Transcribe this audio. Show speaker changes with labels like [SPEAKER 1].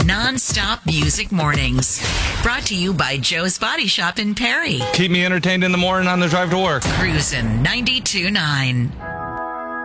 [SPEAKER 1] non-stop music mornings. Brought to you by Joe's Body Shop in Perry.
[SPEAKER 2] Keep me entertained in the morning on the drive to work.
[SPEAKER 1] Cruisin' 92.9.